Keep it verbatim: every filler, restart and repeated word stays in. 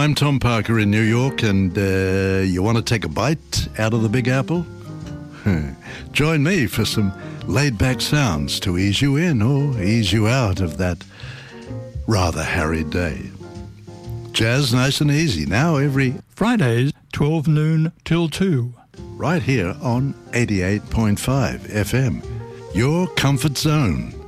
I'm Tom Parker in New York, and uh, you want to take a bite out of the Big Apple? Join me for some laid-back sounds to ease you in or ease you out of that rather harried day. Jazz nice and easy, now every Fridays, twelve noon till two. Right here on eighty-eight point five F M, your comfort zone.